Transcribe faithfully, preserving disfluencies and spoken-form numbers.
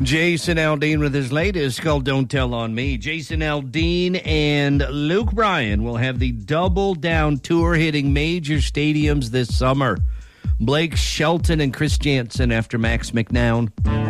Jason Aldean with his latest called Don't Tell on Me. Jason Aldean and Luke Bryan will have the Double Down Tour hitting major stadiums this summer. Blake Shelton and Chris Jansen after Max McNown.